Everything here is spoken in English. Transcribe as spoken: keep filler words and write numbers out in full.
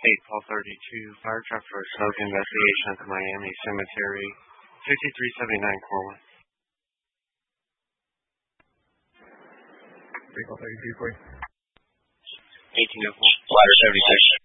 eight twelve thirty-two, fire truck for smoke investigation at the Miami Cemetery, sixty-three seventy-nine Corwin. eight twelve thirty-two for you. eighteen oh four. Ladder seventy-six.